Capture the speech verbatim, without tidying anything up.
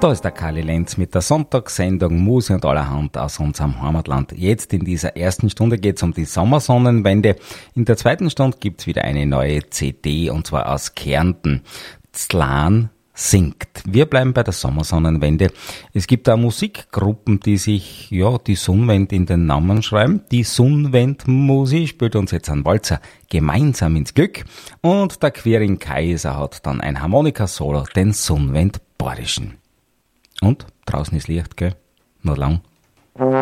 Da ist der Kali Lenz mit der Sonntagssendung Musik und allerhand aus unserem Heimatland. Jetzt in dieser ersten Stunde geht es um die Sommersonnenwende. In der zweiten Stunde gibt's wieder eine neue C D, und zwar aus Kärnten. Zlan singt. Wir bleiben bei der Sommersonnenwende. Es gibt da Musikgruppen, die sich ja die Sonnenwende in den Namen schreiben. Die Sonnenwend-Musik spielt uns jetzt einen Walzer gemeinsam ins Glück. Und der Quirin Kaiser hat dann ein Harmonika-Solo, den Sonnenwend-Bayerischen. Und draußen ist Licht, gell? Noch lang.